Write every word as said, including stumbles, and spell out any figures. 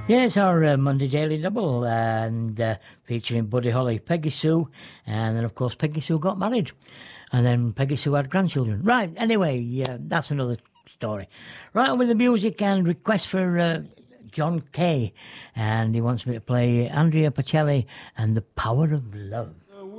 Yeah, it's our uh, Monday Daily Double, and uh, featuring Buddy Holly, Peggy Sue, and then, of course, Peggy Sue got married, and then Peggy Sue had grandchildren. Right, anyway, uh, that's another story. Right on with the music and request for uh, John Kay, and he wants me to play Andrea Bocelli and The Power of Love.